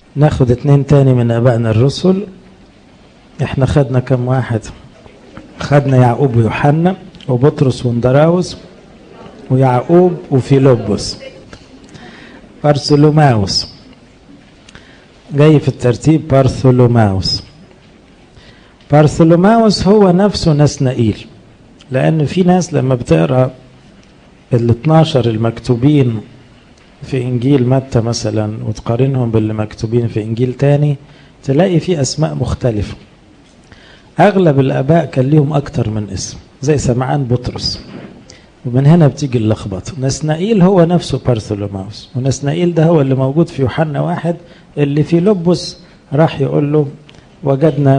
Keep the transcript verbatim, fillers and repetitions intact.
ناخد اتنين تاني من ابائنا الرسل. احنا خدنا كم واحد؟ خدنا يعقوب ويوحنا وبطرس واندراوس ويعقوب وفيلبس. بارثولوماوس جاي في الترتيب. بارثولوماوس بارثولوماوس هو نفسه نسنائيل، لأن في ناس لما بتقرأ ال اتناشر المكتوبين في إنجيل متى مثلا وتقارنهم باللي مكتوبين في إنجيل تاني تلاقي في أسماء مختلفة. أغلب الآباء كان ليهم أكتر من اسم زي سمعان بطرس، ومن هنا بتيجي اللخبطة. نسنائيل هو نفسه بارثولوماوس، ونسنائيل ده هو اللي موجود في يوحنا واحد اللي في لبس راح يقول له وجدنا